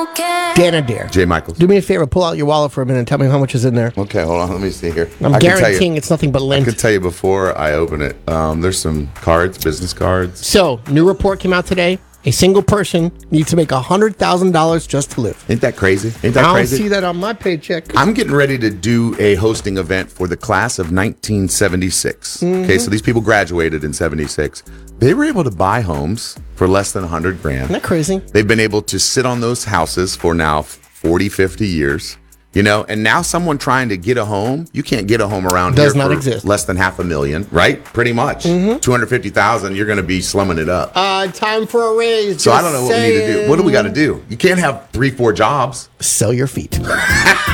don't care. Dan Adair. Jay Michaels. Do me a favor, pull out your wallet for a minute and tell me how much is in there. Okay, hold on. Let me see here. I'm guaranteeing it's nothing but I lint. can tell you before I open it. There's some cards, business cards. So, new report came out today. A single person needs to make $100,000 just to live. Ain't that crazy? Ain't that I don't crazy? see that on my paycheck. I'm getting ready to do a hosting event for the class of 1976. Okay, so these people graduated in 76. They were able to buy homes for less than 100 grand. Isn't that crazy? They've been able to sit on those houses for now 40, 50 years. You know, and now someone trying to get a home, you can't get a home around Does here not for exist. less than $500,000, right? Pretty much. 250,000, you're going to be slumming it up. Time for a raise. So I don't know what we need to do. What do we got to do? You can't have 3-4 jobs. Sell your feet.